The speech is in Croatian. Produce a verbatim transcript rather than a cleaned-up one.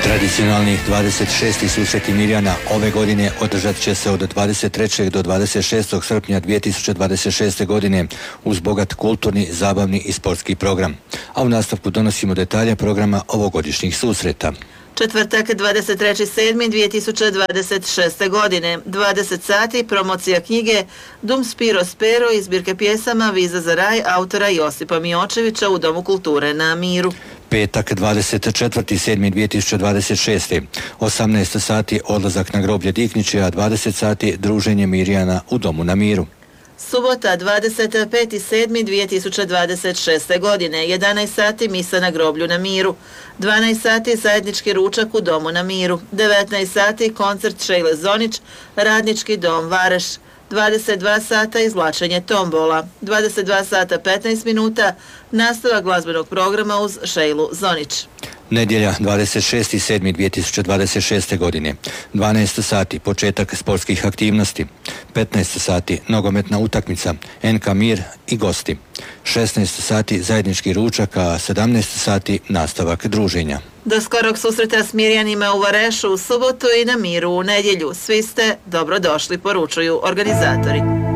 Tradicionalnih dvadeset šesti susreti Mirjana ove godine održat će se od dvadeset trećeg do dvadeset šestog srpnja dvije tisuće dvadeset šeste. godine uz bogat kulturni, zabavni i sportski program. A u nastavku donosimo detalje programa ovogodišnjih susreta. Četvrtak, dvadeset trećeg sedmog dvije tisuće dvadeset šeste. godine, dvadeset sati, promocija knjige Dum Spiro Spero iz zbirke pjesama Viza za raj autora Josipa Miočevića u Domu kulture na Miru. Petak, dvadeset četvrtog sedmog dvije tisuće dvadeset šeste. osamnaest sati odlazak na groblje Dikniće, a dvadeset sati druženje Mirjana u Domu na Miru. Subota, dvadeset petog sedmog dvije tisuće dvadeset šeste. godine, jedanaest sati misa na groblju na Miru, dvanaest sati zajednički ručak u Domu na Miru, devetnaest sati koncert Šejle Zonić, Radnički dom Vareš, dvadeset dva sata izvlačenje tombola, dvadeset dva sata petnaest minuta nastavak glazbenog programa uz Šejlu Zonić. Nedjelja, dvadeset šestog sedmog dvije tisuće dvadeset šeste. godine, dvanaest sati početak sportskih aktivnosti, petnaest sati nogometna utakmica, N K Mir i gosti, šesnaest sati zajednički ručak, a sedamnaest sati nastavak druženja. Do skorog susreta s Mirjanima u Varešu u subotu i na Miru u nedjelju. Svi ste dobrodošli, poručuju organizatori.